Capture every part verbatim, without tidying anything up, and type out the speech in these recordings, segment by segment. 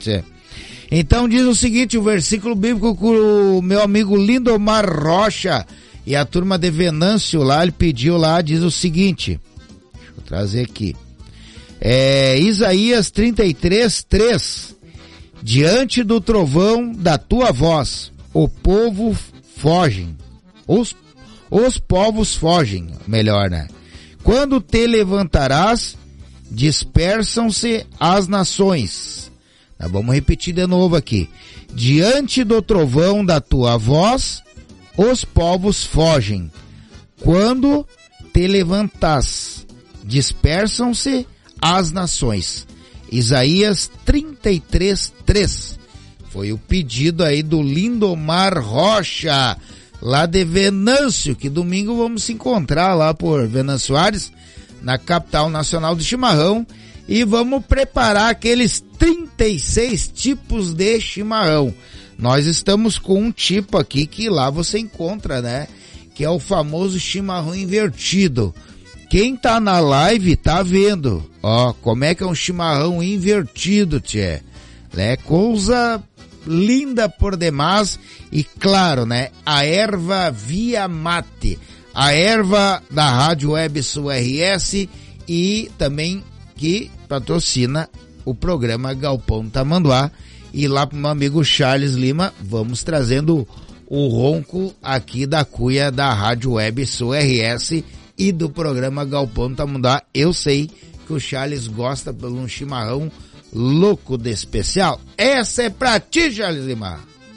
tchê. Então diz o seguinte, o versículo bíblico que o meu amigo Lindomar Rocha e a turma de Venâncio lá, ele pediu lá, diz o seguinte, deixa eu trazer aqui, é Isaías trinta e três, três, diante do trovão da tua voz, o povo fogem, os, os povos fogem, melhor, né? Quando te levantarás, dispersam-se as nações. Tá, vamos repetir de novo aqui. Diante do trovão da tua voz, os povos fogem. Quando te levantas, dispersam-se as nações. Isaías trinta e três, três. Foi o pedido aí do Lindomar Rocha, lá de Venâncio, que domingo vamos se encontrar lá por Venâncio Aires, na capital nacional do chimarrão, e vamos preparar aqueles trinta e seis tipos de chimarrão. Nós estamos com um tipo aqui que lá você encontra, né? Que é o famoso chimarrão invertido. Quem tá na live tá vendo, ó, como é que é um chimarrão invertido, tchê. É coisa linda por demais e claro, né? A erva Via Mate, a erva da Rádio Web Sul R S e também que patrocina o programa Galpão Tamanduá. E lá pro meu amigo Charles Lima, vamos trazendo o ronco aqui da cuia da Rádio Web Sul R S e do programa Galpão Tamanduá. Eu sei que o Charles gosta de um chimarrão louco de especial. Essa é pra ti, Charles Lima.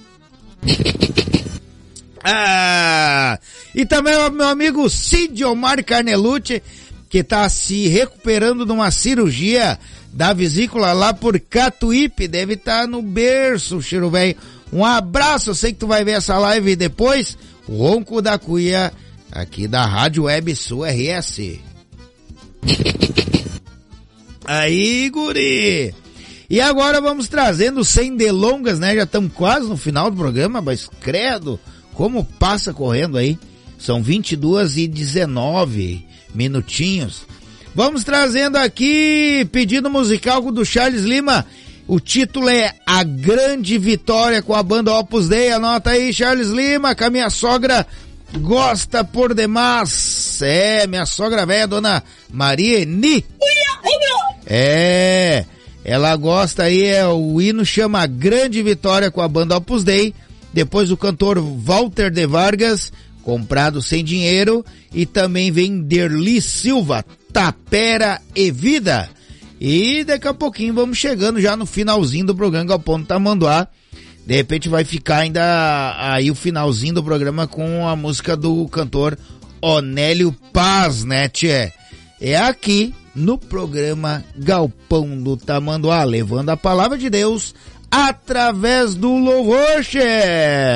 Ah, e também o meu amigo Cid Omar Carnelucci, que tá se recuperando de uma cirurgia da vesícula lá por Catuípe, deve estar tá no berço, cheiro velho. Um abraço, eu sei que tu vai ver essa live depois. O ronco da cuia aqui da Rádio Web Sul R S. Aí, guri! E agora vamos trazendo sem delongas, né? Já estamos quase no final do programa, mas credo, como passa correndo aí. São vinte e duas e dezenove minutinhos. Vamos trazendo aqui pedido musical do Charles Lima. O título é A Grande Vitória com a banda Opus Dei. Anota aí, Charles Lima, que a minha sogra gosta por demais. É, minha sogra velha, dona Maria Eni. É, ela gosta aí, é, o hino chama A Grande Vitória com a banda Opus Dei. Depois o cantor Walter de Vargas, Comprado Sem Dinheiro. E também vem Derli Silva, Tapera e Vida. E daqui a pouquinho vamos chegando já no finalzinho do programa Galpão Tamanduá. De repente vai ficar ainda aí o finalzinho do programa com a música do cantor Onélio Paz, né, tchê? É aqui no programa Galpão do Tamanduá, levando a palavra de Deus através do louvor, tchê!